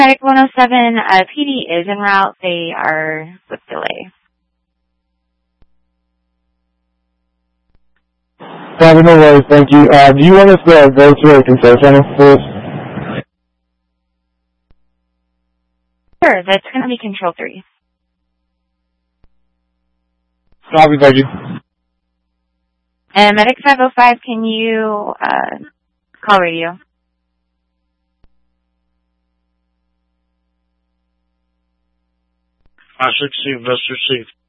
Medic 107, PD is en route. They are with delay. Copy, no worries, thank you. Do you want us to go to a control center, please? Sure, that's going to be Control 3. Copy, thank you. And Medic 505, can you call radio? I 6 invest received.